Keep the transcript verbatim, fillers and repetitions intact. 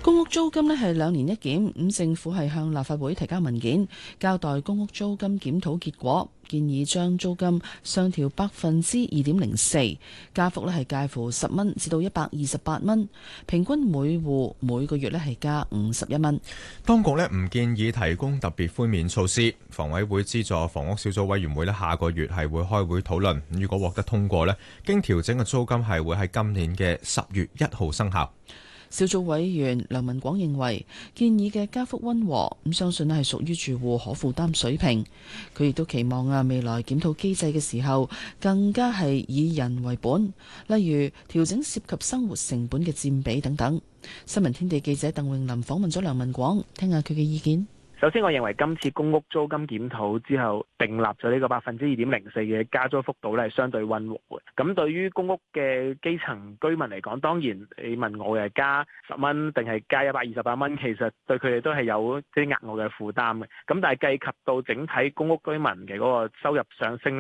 公屋租金呢係兩年一檢，咁政府係向立法會提交文件，交代公屋租金檢討結果，建議將租金上調百分之二點零四，加幅呢係介乎十蚊至到一百二十八蚊，平均每戶每個月呢係加五十一蚊。 當局呢唔建議提供特別寬免措施，房委會資助房屋小組委員會呢下個月係會開會討論，如果獲得通過呢，經調整嘅租金係會喺今年嘅十月一號生效。 小組委員梁文廣認為建議嘅加幅溫和，咁相信係屬於住戶可負擔水平。佢亦都期望啊未來檢討機制嘅時候，更加係以人為本，例如調整涉及生活成本嘅佔比等等。新聞天地記者鄧穎琳訪問咗梁文廣，聽下佢嘅意見。 首先，我認為今次公屋租金檢討之後訂立咗呢個百分之二點零四嘅加租幅度咧，係相對溫和嘅。咁對於公屋嘅基層居民嚟講，當然你問我係加十蚊定係加一百二十八蚊，其實對佢哋都係有啲額外嘅負擔嘅。咁但係計及到整體公屋居民嘅嗰個收入上升。